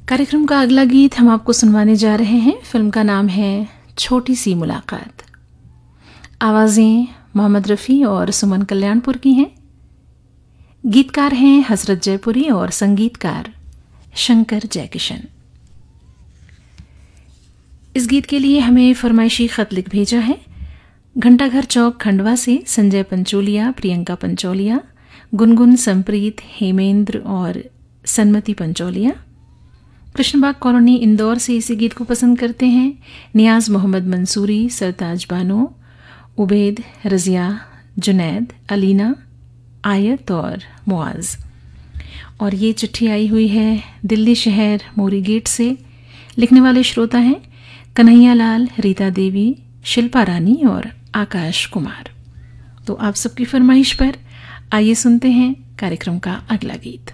कार्यक्रम का अगला गीत हम आपको सुनवाने जा रहे हैं। फिल्म का नाम है छोटी सी मुलाकात। आवाज़ें मोहम्मद रफ़ी और सुमन कल्याणपुर की हैं। गीतकार हैं हसरत जयपुरी और संगीतकार शंकर जयकिशन। इस गीत के लिए हमें फरमाइशी खत लिख भेजा है घंटाघर चौक खंडवा से संजय पंचोलिया, प्रियंका पंचोलिया, गुनगुन, संप्रीत, हेमेंद्र और सन्मति पंचोलिया। कृष्णबाग कॉलोनी इंदौर से इसी गीत को पसंद करते हैं नियाज मोहम्मद मंसूरी, सरताज बानो, उबैद, रज़िया, जुनैद, अलीना, आयत और मुआज। और ये चिट्ठी आई हुई है दिल्ली शहर मोरी गेट से। लिखने वाले श्रोता हैं कन्हैया लाल, रीता देवी, शिल्पा रानी और आकाश कुमार। तो आप सबकी फरमाइश पर आइए सुनते हैं कार्यक्रम का अगला गीत।